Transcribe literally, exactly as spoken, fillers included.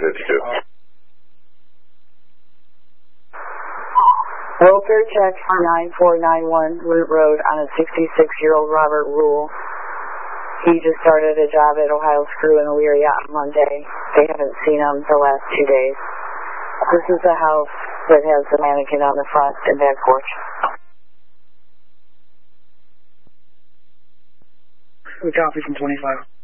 fifty-two. Roker check nine four nine one Root Road on a sixty-six-year-old Robert Rule. He just started a job at Ohio Screw in Elyria on Monday. They haven't seen him the last two days. This is the house that has the mannequin on the front and back porch. We copy from twenty-five.